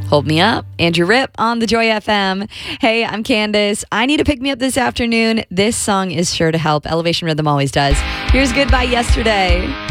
Hold Me Up, Andrew Rip on the Joy FM. Hey, I'm Candace. I need to pick me up this afternoon. This song is sure to help. Elevation Rhythm always does. Here's Goodbye Yesterday.